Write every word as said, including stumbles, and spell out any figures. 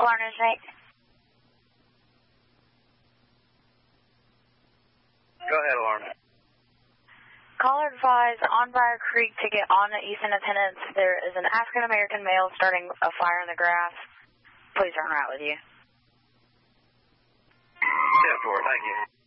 Warner's right. Go ahead, alarm. Caller advised on Briar Creek to get on the East Independence. There is an African-American male starting a fire in the grass. Please turn right with you. ten four, thank you.